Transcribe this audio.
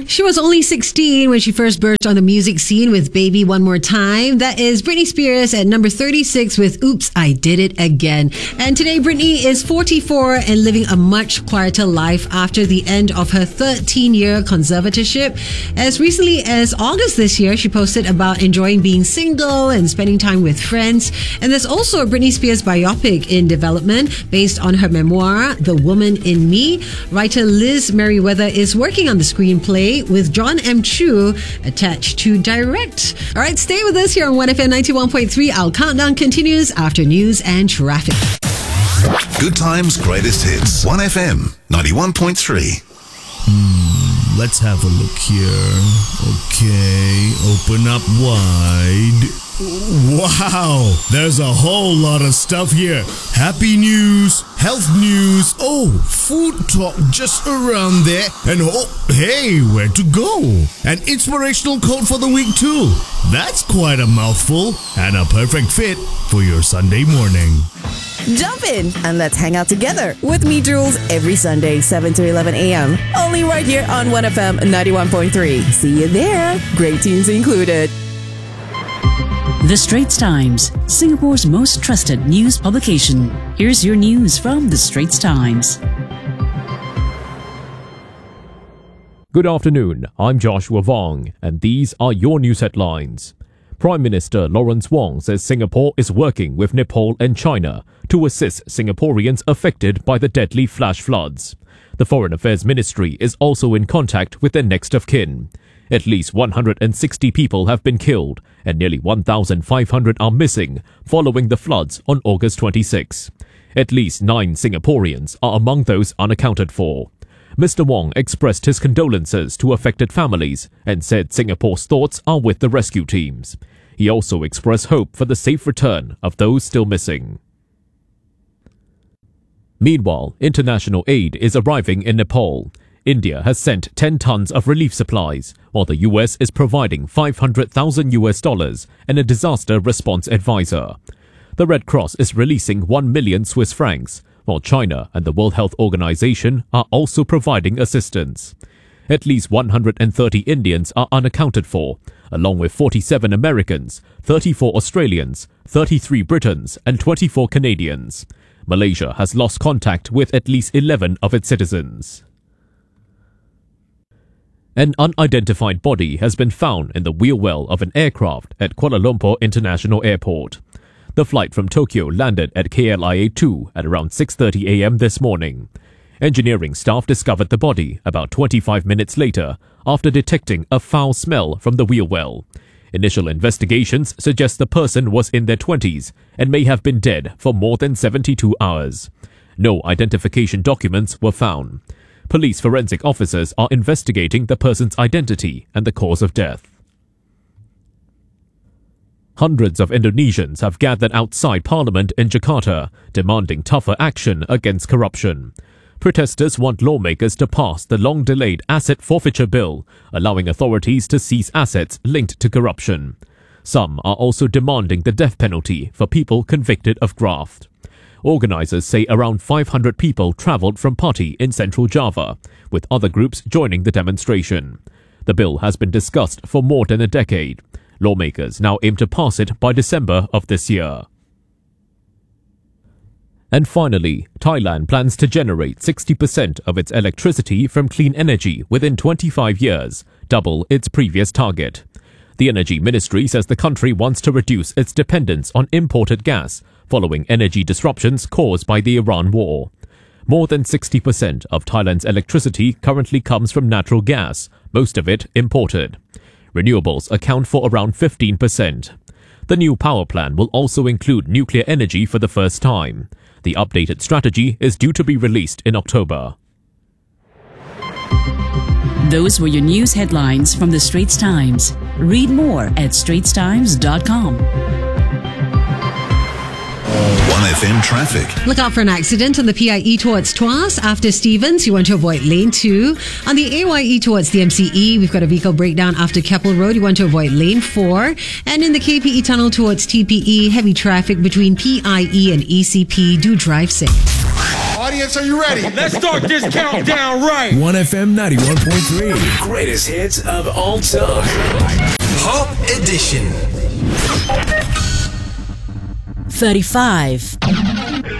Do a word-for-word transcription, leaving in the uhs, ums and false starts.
She was only sixteen when she first burst on the music scene with Baby One More Time. That is Britney Spears at number thirty-six with Oops, I Did It Again. And today Britney is forty-four and living a much quieter life after the end of her thirteen-year conservatorship. As recently as August this year, she posted about enjoying being single and spending time with friends. And there's also a Britney Spears biopic in development based on her memoir, The Woman in Me. Writer Liz Merriweather is working on the screenplay with John M. Chu attached to direct. All right, stay with us here on one F M ninety-one point three. Our countdown continues after news and traffic. Good times, greatest hits. one F M ninety-one point three. Hmm, let's have a look here. Okay, open up wide. Wow, there's a whole lot of stuff here. Happy news, health news, oh, food talk just around there, and oh, hey, where to go? An inspirational quote for the week too. That's quite a mouthful, and a perfect fit for your Sunday morning. Jump in and let's hang out together with me, Jules, every Sunday, seven to eleven a.m. Only right here on one F M ninety-one point three. See you there. Great tunes included. The Straits Times, Singapore's most trusted news publication. Here's your news from The Straits Times. Good afternoon, I'm Joshua Vong, and these are your news headlines. Prime Minister Lawrence Wong says Singapore is working with Nepal and China to assist Singaporeans affected by the deadly flash floods. The Foreign Affairs Ministry is also in contact with their next of kin. At least one hundred sixty people have been killed and nearly one thousand five hundred are missing following the floods on August twenty-sixth. At least nine Singaporeans are among those unaccounted for. Mister Wong expressed his condolences to affected families and said Singapore's thoughts are with the rescue teams. He also expressed hope for the safe return of those still missing. Meanwhile, international aid is arriving in Nepal. India has sent ten tons of relief supplies, while the U S is providing five hundred thousand U S dollars and a disaster response advisor. The Red Cross is releasing one million Swiss francs, while China and the World Health Organization are also providing assistance. At least one hundred thirty Indians are unaccounted for, along with forty-seven Americans, thirty-four Australians, thirty-three Britons, and twenty-four Canadians. Malaysia has lost contact with at least eleven of its citizens. An unidentified body has been found in the wheel well of an aircraft at Kuala Lumpur International Airport. The flight from Tokyo landed at K L I A two at around six thirty a.m. this morning. Engineering staff discovered the body about twenty-five minutes later after detecting a foul smell from the wheel well. Initial investigations suggest the person was in their twenties and may have been dead for more than seventy-two hours. No identification documents were found. Police forensic officers are investigating the person's identity and the cause of death. Hundreds of Indonesians have gathered outside Parliament in Jakarta, demanding tougher action against corruption. Protesters want lawmakers to pass the long-delayed asset forfeiture bill, allowing authorities to seize assets linked to corruption. Some are also demanding the death penalty for people convicted of graft. Organisers say around five hundred people travelled from Pati in central Java, with other groups joining the demonstration. The bill has been discussed for more than a decade. Lawmakers now aim to pass it by December of this year. And finally, Thailand plans to generate sixty percent of its electricity from clean energy within twenty-five years, double its previous target. The Energy Ministry says the country wants to reduce its dependence on imported gas following energy disruptions caused by the Iran war. More than sixty percent of Thailand's electricity currently comes from natural gas, most of it imported. Renewables account for around fifteen percent. The new power plan will also include nuclear energy for the first time. The updated strategy is due to be released in October. Those were your news headlines from The Straits Times. Read more at straits times dot com. one F M traffic. Look out for an accident on the P I E towards Tuas. After Stevens, you want to avoid lane two. On the A Y E towards the M C E, we've got a vehicle breakdown after Keppel Road. You want to avoid lane four. And in the K P E tunnel towards T P E, heavy traffic between P I E and E C P. Do drive safe. Audience, are you ready? Let's start this countdown right. one F M ninety-one point three. Greatest hits of all time. Pop Edition. thirty-five.